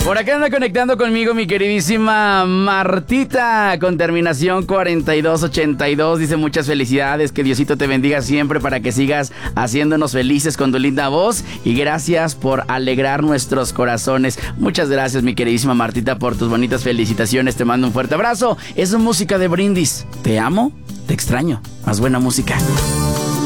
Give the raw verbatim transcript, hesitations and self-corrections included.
Por acá anda conectando conmigo mi queridísima Martita con terminación cuarenta y dos ochenta y dos. Dice muchas felicidades, que Diosito te bendiga siempre para que sigas haciéndonos felices con tu linda voz y gracias por alegrar nuestros corazones. Muchas gracias mi queridísima Martita por tus bonitas felicitaciones. Te mando un fuerte abrazo. Es música de Brindis. Te amo, te extraño. Más buena música.